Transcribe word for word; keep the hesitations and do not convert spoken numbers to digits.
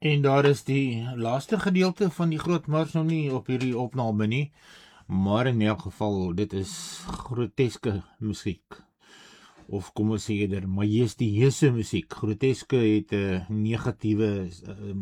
En daar is die laaste gedeelte van die Groot Mars nog nie op hierdie opname nie, maar in elk geval, dit is groteske musiek. Of kom ons sê eerder, majestueuse musiek. Groteske het 'n negatiewe uh,